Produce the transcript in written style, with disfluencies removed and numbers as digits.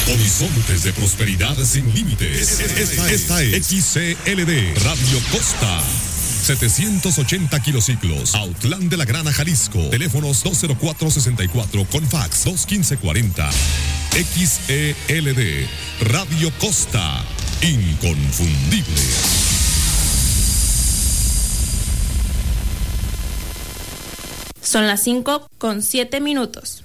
Horizontes de prosperidad sin límites. Esta es XCLD Radio Costa. 780 kilociclos, Autlán de la Grana, Jalisco. Teléfonos 204-64 con fax 215-40. XELD Radio Costa. Inconfundible. Son las 5:07.